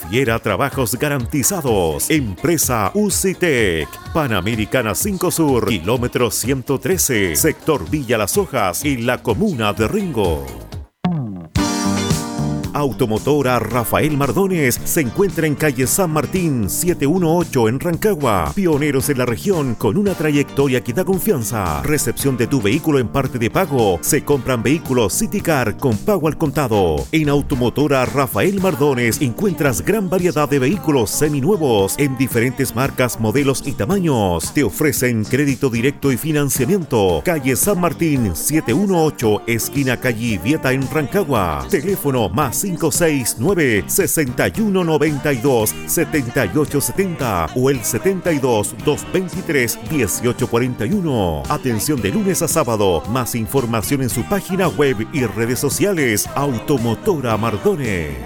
Prefiera trabajos garantizados. Empresa UCITEC. Panamericana 5 Sur, kilómetro 113, sector Villa Las Hojas, en la comuna de Rengo. Automotora Rafael Mardones se encuentra en calle San Martín 718 en Rancagua. Pioneros en la región con una trayectoria que da confianza. Recepción de tu vehículo en parte de pago. Se compran vehículos City Car con pago al contado. En Automotora Rafael Mardones encuentras gran variedad de vehículos seminuevos en diferentes marcas, modelos y tamaños. Te ofrecen crédito directo y financiamiento. Calle San Martín 718, esquina calle Vieta en Rancagua. Teléfono más 569-6192-7870 o el 72-223-1841. Atención de lunes a sábado. Más información en su página web y redes sociales. Automotora Mardones.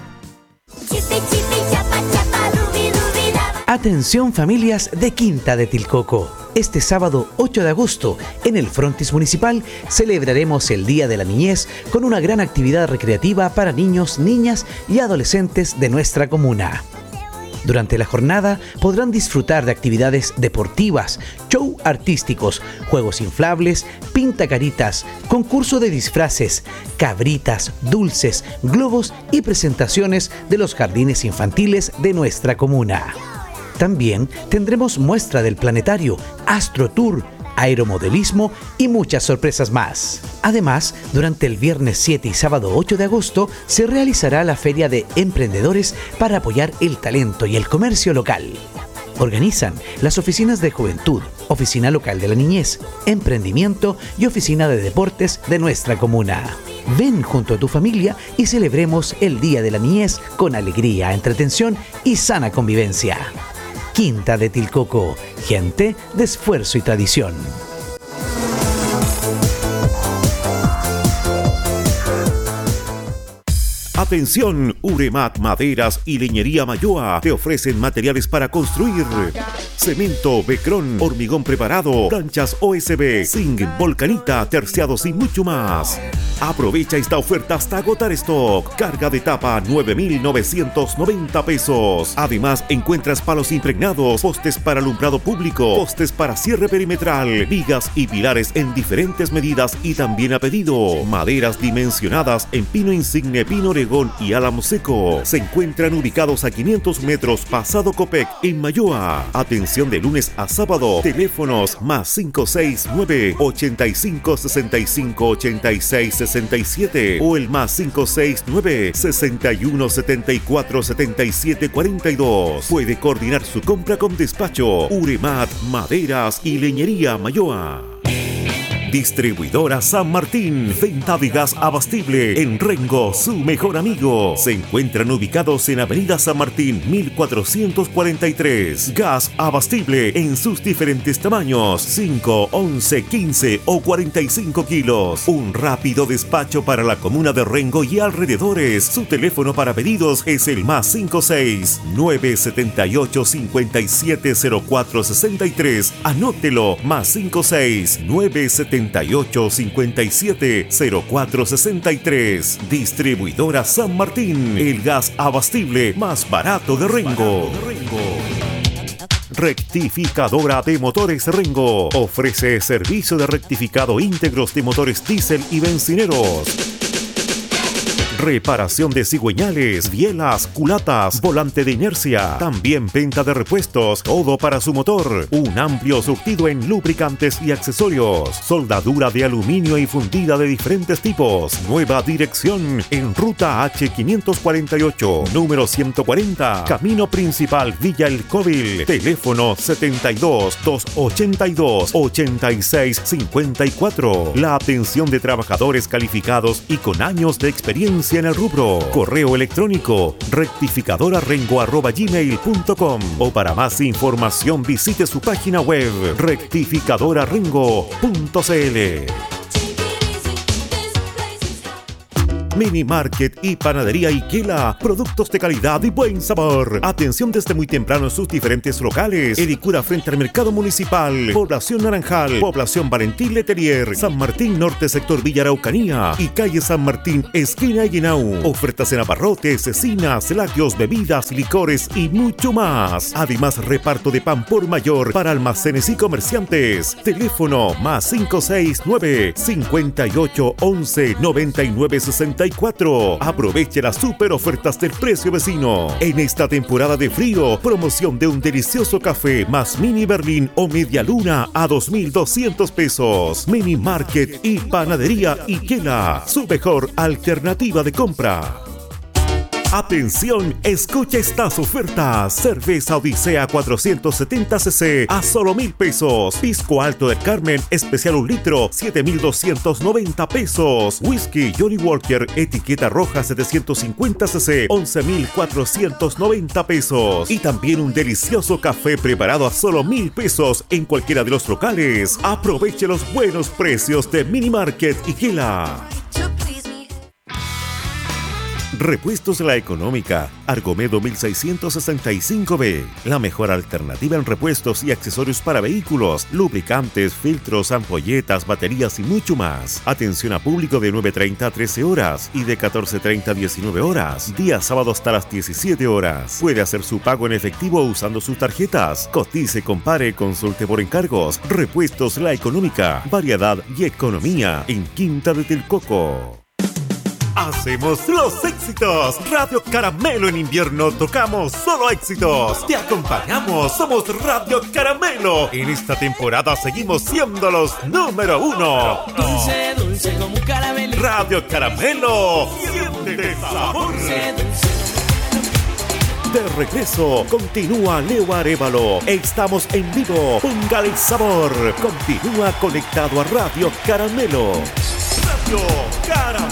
Atención familias de Quinta de Tilcoco. Este sábado 8 de agosto, en el Frontis Municipal, celebraremos el Día de la Niñez con una gran actividad recreativa para niños, niñas y adolescentes de nuestra comuna. Durante la jornada podrán disfrutar de actividades deportivas, show artísticos, juegos inflables, pintacaritas, concurso de disfraces, cabritas, dulces, globos y presentaciones de los jardines infantiles de nuestra comuna. También tendremos muestra del planetario, Astro Tour, aeromodelismo y muchas sorpresas más. Además, durante el viernes 7 y sábado 8 de agosto se realizará la Feria de Emprendedores para apoyar el talento y el comercio local. Organizan las oficinas de juventud, oficina local de la niñez, emprendimiento y oficina de deportes de nuestra comuna. Ven junto a tu familia y celebremos el Día de la Niñez con alegría, entretención y sana convivencia. Quinta de Tilcoco, gente de esfuerzo y tradición. Atención, Uremat Maderas y Leñería Mayoa te ofrecen materiales para construir: cemento, becrón, hormigón preparado, planchas OSB, zinc, volcanita, terciados y mucho más. Aprovecha esta oferta hasta agotar stock. Carga de tapa 9,990 pesos. Además, encuentras palos impregnados, postes para alumbrado público, postes para cierre perimetral, vigas y pilares en diferentes medidas y también a pedido. Maderas dimensionadas en pino insigne, pino oregón y álamo seco. Se encuentran ubicados a 500 metros pasado Copec en Mayoa. Atención de lunes a sábado. Teléfonos más 569-8565-8667 o el más 569-6174-7742. Puede coordinar su compra con despacho. Uremat Maderas y Leñería Mayoa. Distribuidora San Martín, venta de gas abastible en Rengo, su mejor amigo. Se encuentran ubicados en Avenida San Martín 1443. Gas abastible en sus diferentes tamaños: 5, 11, 15 o 45 kilos. Un rápido despacho para la comuna de Rengo y alrededores. Su teléfono para pedidos es el más 56-978-570463. Anótelo, más 56-978-570463. Distribuidora San Martín, el gas abastible más barato de Rengo. Rectificadora de Motores Rengo ofrece servicio de rectificado íntegros de motores diésel y bencineros. Reparación de cigüeñales, bielas, culatas, volante de inercia. También venta de repuestos, todo para su motor. Un amplio surtido en lubricantes y accesorios. Soldadura de aluminio y fundida de diferentes tipos. Nueva dirección en Ruta H548, número 140, Camino Principal Villa El Cóvil. Teléfono 72-282-8654. La atención de trabajadores calificados y con años de experiencia en el rubro. Correo electrónico rectificadorarengo@gmail.com o para más información visite su página web rectificadorarengo.cl. Mini Market y Panadería Iquela, productos de calidad y buen sabor. Atención desde muy temprano en sus diferentes locales. Edicura frente al Mercado Municipal, Población Naranjal, Población Valentín Letelier, San Martín Norte, sector Villa Araucanía y calle San Martín, esquina Guinau. Ofertas en abarrotes, cecinas, lácteos, bebidas, licores y mucho más. Además, reparto de pan por mayor para almacenes y comerciantes. Teléfono más 569-5811-9964. Aproveche las super ofertas del precio vecino. En esta temporada de frío, promoción de un delicioso café más mini Berlín o media luna a 2.200 pesos. Mini Market y Panadería Iquela, su mejor alternativa de compra. Atención, escucha estas ofertas. Cerveza Odisea 470cc a solo 1.000 pesos. Pisco Alto del Carmen, especial 1 litro, 7.290 pesos. Whisky Johnny Walker, etiqueta roja 750cc, 11.490 pesos. Y también un delicioso café preparado a solo 1.000 pesos en cualquiera de los locales. Aproveche los buenos precios de Mini Market Iquela. Repuestos La Económica, Argomedo 1665B. La mejor alternativa en repuestos y accesorios para vehículos, lubricantes, filtros, ampolletas, baterías y mucho más. Atención a público de 9:30 a 13 horas y de 14:30 a 19 horas. Día sábado hasta las 17 horas. Puede hacer su pago en efectivo usando sus tarjetas. Cotice, compare, consulte por encargos. Repuestos La Económica, variedad y economía en Quinta de Telcoco. Hacemos los éxitos. Radio Caramelo en invierno tocamos solo éxitos. Te acompañamos, somos Radio Caramelo. En esta temporada seguimos siendo los número 1. Dulce, dulce como un caramelito. Radio Caramelo, siente el sabor. Dulce, dulce. De regreso, continúa Leo Arévalo. Estamos en vivo. Póngale sabor. Continúa conectado a Radio Caramelo. Radio Caramelo.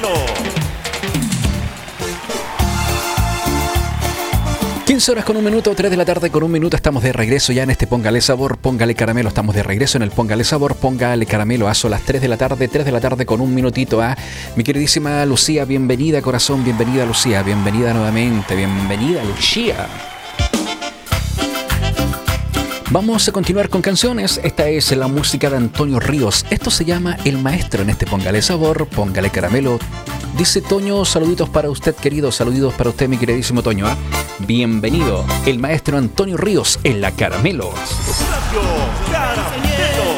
15 horas con un minuto, 3 de la tarde con un minuto. Estamos de regreso ya en este Póngale Sabor, Póngale Caramelo. Estamos de regreso en el Póngale Sabor, Póngale Caramelo. Son las 3 de la tarde con un minutito. Mi queridísima Lucía, bienvenida, corazón, bienvenida, Lucía, bienvenida nuevamente, bienvenida, Lucía. Vamos a continuar con canciones. Esta es la música de Antonio Ríos. Esto se llama El Maestro en este Póngale Sabor, Póngale Caramelo. Dice Toño, saluditos para usted, querido, saluditos para usted, mi queridísimo Toño. Bienvenido, el maestro Antonio Ríos en la Caramelo. Radio Caramelo.